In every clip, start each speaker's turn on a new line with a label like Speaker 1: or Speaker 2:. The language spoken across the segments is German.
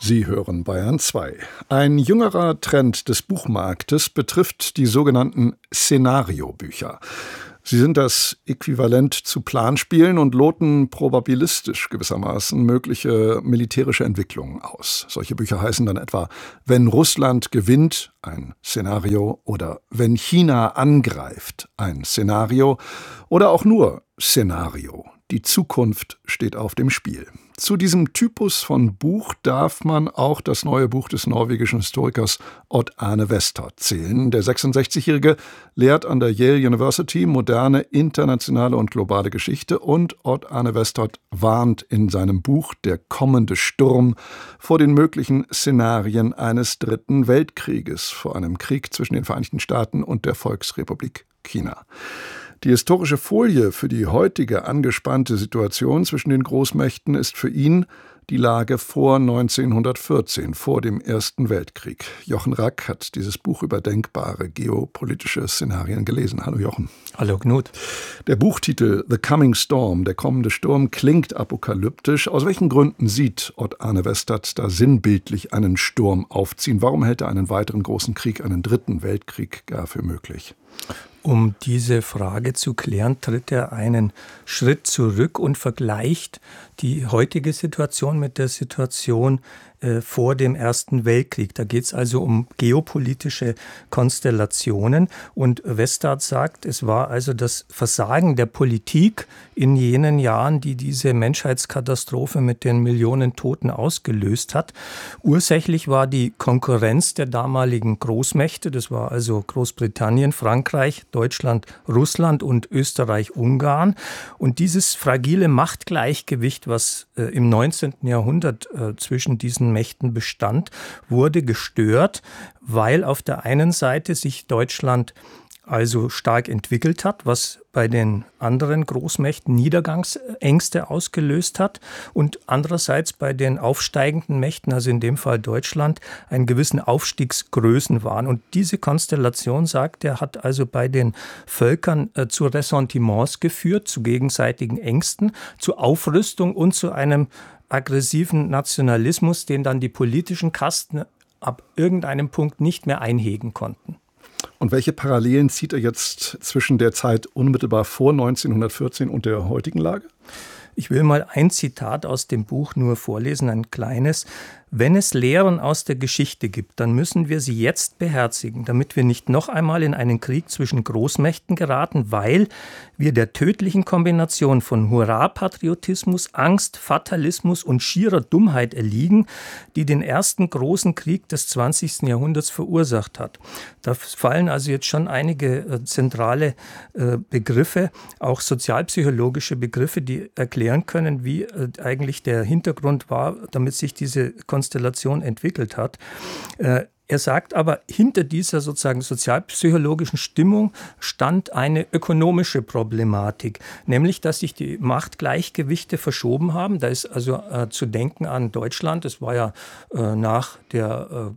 Speaker 1: Sie hören Bayern 2. Ein jüngerer Trend des Buchmarktes betrifft die sogenannten Szenariobücher. Sie sind das Äquivalent zu Planspielen und loten probabilistisch gewissermaßen mögliche militärische Entwicklungen aus. Solche Bücher heißen dann etwa „Wenn Russland gewinnt", ein Szenario, oder „Wenn China angreift", ein Szenario, oder auch nur Szenario. Die Zukunft steht auf dem Spiel. Zu diesem Typus von Buch darf man auch das neue Buch des norwegischen Historikers Odd Arne Westad zählen. Der 66-Jährige lehrt an der Yale University moderne, internationale und globale Geschichte, und Odd Arne Westad warnt in seinem Buch Der kommende Sturm vor den möglichen Szenarien eines dritten Weltkrieges, vor einem Krieg zwischen den Vereinigten Staaten und der Volksrepublik China. Die historische Folie für die heutige angespannte Situation zwischen den Großmächten ist für ihn die Lage vor 1914, vor dem Ersten Weltkrieg. Jochen Rack hat dieses Buch über denkbare geopolitische Szenarien gelesen. Hallo Jochen.
Speaker 2: Hallo Knut.
Speaker 1: Der Buchtitel The Coming Storm, der kommende Sturm, klingt apokalyptisch. Aus welchen Gründen sieht Odd Arne Westad da sinnbildlich einen Sturm aufziehen? Warum hält er einen weiteren großen Krieg, einen dritten Weltkrieg, gar für möglich?
Speaker 2: Um diese Frage zu klären, tritt er einen Schritt zurück und vergleicht die heutige Situation mit der Situation vor dem Ersten Weltkrieg. Da geht es also um geopolitische Konstellationen. Und Westad sagt, es war also das Versagen der Politik in jenen Jahren, die diese Menschheitskatastrophe mit den Millionen Toten ausgelöst hat. Ursächlich war die Konkurrenz der damaligen Großmächte. Das war also Großbritannien, Frankreich, Deutschland, Russland und Österreich-Ungarn. Und dieses fragile Machtgleichgewicht, was im 19. Jahrhundert zwischen diesen Mächten bestand, wurde gestört, weil auf der einen Seite sich Deutschland also stark entwickelt hat, was bei den anderen Großmächten Niedergangsängste ausgelöst hat, und andererseits bei den aufsteigenden Mächten, also in dem Fall Deutschland, einen gewissen Aufstiegsgrößenwahn. Und diese Konstellation, sagt er, hat also bei den Völkern zu Ressentiments geführt, zu gegenseitigen Ängsten, zu Aufrüstung und zu einem aggressiven Nationalismus, den dann die politischen Kasten ab irgendeinem Punkt nicht mehr einhegen konnten.
Speaker 1: Und welche Parallelen zieht er jetzt zwischen der Zeit unmittelbar vor 1914 und der heutigen Lage?
Speaker 2: Ich will mal ein Zitat aus dem Buch nur vorlesen, ein kleines. Wenn es Lehren aus der Geschichte gibt, dann müssen wir sie jetzt beherzigen, damit wir nicht noch einmal in einen Krieg zwischen Großmächten geraten, weil wir der tödlichen Kombination von Hurra-Patriotismus, Angst, Fatalismus und schierer Dummheit erliegen, die den ersten großen Krieg des 20. Jahrhunderts verursacht hat. Da fallen also jetzt schon einige zentrale Begriffe, auch sozialpsychologische Begriffe, die erklären können, wie eigentlich der Hintergrund war, damit sich diese Konstellation entwickelt hat. Er sagt aber, hinter dieser sozusagen sozialpsychologischen Stimmung stand eine ökonomische Problematik, nämlich, dass sich die Machtgleichgewichte verschoben haben. Da ist also zu denken an Deutschland. Es war ja nach der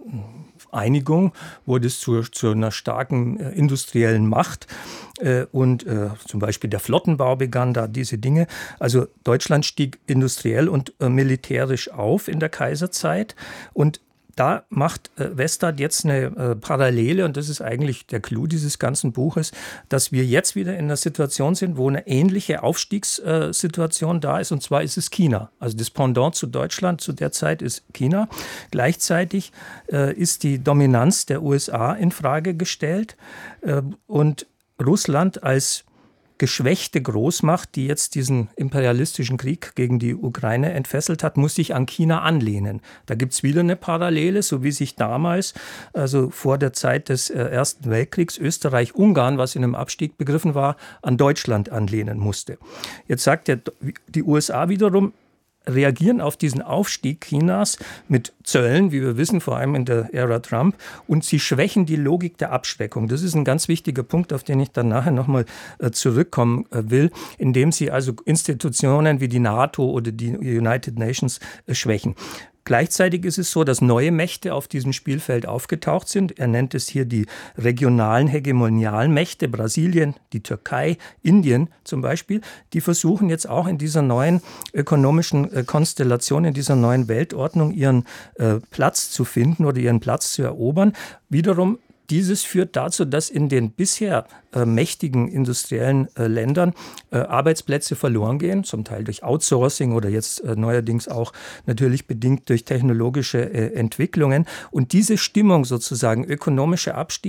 Speaker 2: Einigung, wurde es zu einer starken industriellen Macht. Und zum Beispiel der Flottenbau begann da, diese Dinge. Also Deutschland stieg industriell und militärisch auf in der Kaiserzeit, und da macht Westad jetzt eine Parallele, und das ist eigentlich der Clou dieses ganzen Buches, dass wir jetzt wieder in einer Situation sind, wo eine ähnliche Aufstiegssituation da ist, und zwar ist es China. Also das Pendant zu Deutschland zu der Zeit ist China. Gleichzeitig ist die Dominanz der USA in Frage gestellt, und Russland als geschwächte Großmacht, die jetzt diesen imperialistischen Krieg gegen die Ukraine entfesselt hat, muss sich an China anlehnen. Da gibt es wieder eine Parallele, so wie sich damals, also vor der Zeit des Ersten Weltkriegs, Österreich-Ungarn, was in einem Abstieg begriffen war, an Deutschland anlehnen musste. Jetzt sagt er, die USA wiederum reagieren auf diesen Aufstieg Chinas mit Zöllen, wie wir wissen, vor allem in der Ära Trump, und sie schwächen die Logik der Abschreckung. Das ist ein ganz wichtiger Punkt, auf den ich dann nachher nochmal zurückkommen will, indem sie also Institutionen wie die NATO oder die United Nations schwächen. Gleichzeitig ist es so, dass neue Mächte auf diesem Spielfeld aufgetaucht sind. Er nennt es hier die regionalen hegemonialen Mächte, Brasilien, die Türkei, Indien zum Beispiel. Die versuchen jetzt auch in dieser neuen ökonomischen Konstellation, in dieser neuen Weltordnung ihren Platz zu finden oder ihren Platz zu erobern. Wiederum dieses führt dazu, dass in den bisher mächtigen industriellen Ländern Arbeitsplätze verloren gehen, zum Teil durch Outsourcing oder jetzt neuerdings auch natürlich bedingt durch technologische Entwicklungen. Und diese Stimmung sozusagen, ökonomischer Abstieg,